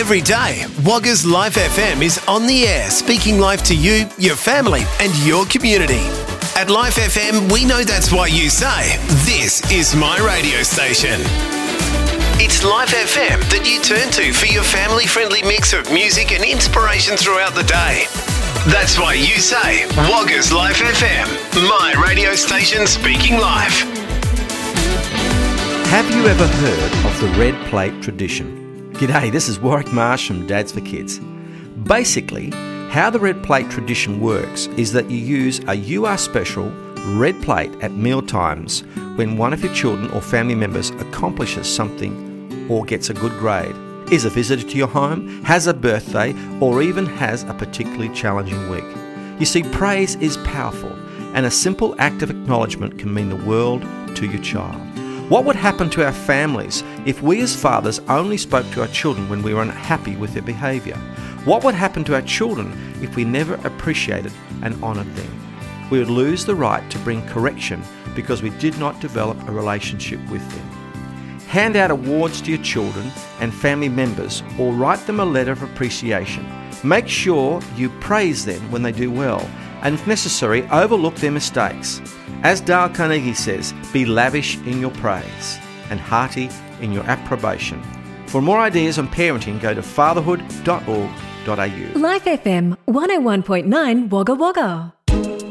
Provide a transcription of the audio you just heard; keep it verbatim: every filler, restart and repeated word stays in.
Every day, Wagga's Life F M is on the air, speaking life to you, your family and your community. At Life F M, we know that's why you say, this is my radio station. It's Life F M that you turn to for your family-friendly mix of music and inspiration throughout the day. That's why you say, Wagga's Life F M, my radio station speaking life. Have you ever heard of the red plate tradition? G'day, this is Warwick Marsh from Dads for Kids. Basically, how the red plate tradition works is that you use a You Are Special red plate at meal times when one of your children or family members accomplishes something or gets a good grade, is a visitor to your home, has a birthday, or even has a particularly challenging week. You see, praise is powerful, and a simple act of acknowledgement can mean the world to your child. What would happen to our families if we as fathers only spoke to our children when we were unhappy with their behaviour? What would happen to our children if we never appreciated and honoured them? We would lose the right to bring correction because we did not develop a relationship with them. Hand out awards to your children and family members or write them a letter of appreciation. Make sure you praise them when they do well and, if necessary, overlook their mistakes. As Dale Carnegie says, be lavish in your praise and hearty in your approbation. For more ideas on parenting, go to fatherhood dot org dot a u. Life F M one oh one point nine Wagga Wagga.